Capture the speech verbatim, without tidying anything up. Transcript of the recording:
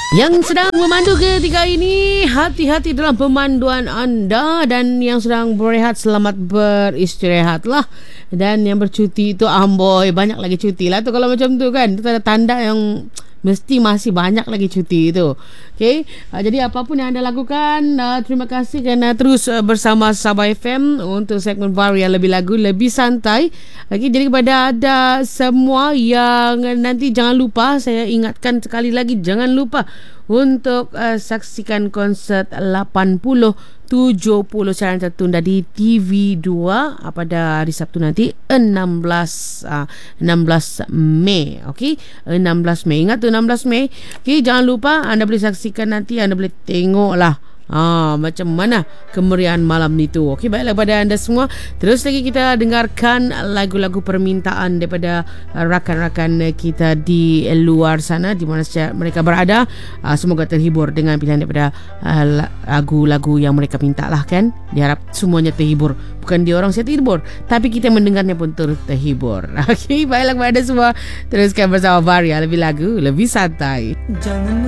Yang sedang memandu ketika ini, hati-hati dalam pemanduan anda. Dan yang sedang berehat, selamat beristirahatlah. Dan yang bercuti itu amboi, banyak lagi cuti lah tu kalau macam tu kan. Itu tanda yang mesti masih banyak lagi cuti itu. Okay, uh, jadi apapun yang anda lakukan, uh, terima kasih kerana terus uh, bersama Sabah F M untuk segmen Varia, lebih lagu, lebih santai. Okay, jadi kepada anda semua yang nanti, jangan lupa, saya ingatkan sekali lagi, jangan lupa untuk uh, saksikan konsert lapan puluh tujuh puluh secara tertunda di T V dua uh, pada hari Sabtu nanti enam belas Mei. Okey, enam belas Mei. Ingat tu enam belas Mei. Okey, jangan lupa anda boleh saksikan nanti, anda boleh tengoklah Ah, macam mana kemeriahan malam itu. Okey, baiklah kepada anda semua. Terus lagi kita dengarkan lagu-lagu permintaan daripada rakan-rakan kita di luar sana, di mana mereka berada. Ah, semoga terhibur dengan pilihan daripada ah, lagu-lagu yang mereka minta lah kan. Diharap semuanya terhibur. Bukan dia orang saya terhibur, tapi kita mendengarnya pun turut terhibur. Okey, baiklah kepada anda semua. Teruskan bersama Varia, lebih lagu, lebih santai. Jangan